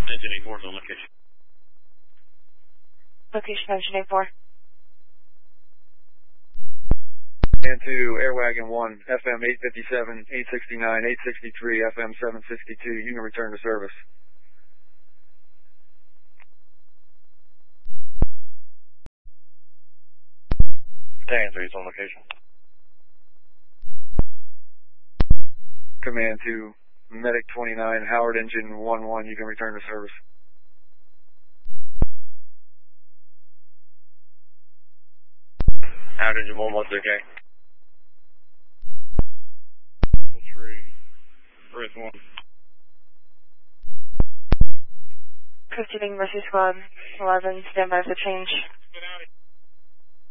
Engine 84 is on location. Location Engine 84. And to Airwagon 1, FM 857, 869, 863, FM 762. You can return to service. Tango 3 is on location. Command to Medic 29, Howard Engine 11. You can return to service. Howard Engine 11, okay. 3 1. Proceeding Mercy Squad 11, stand by for change.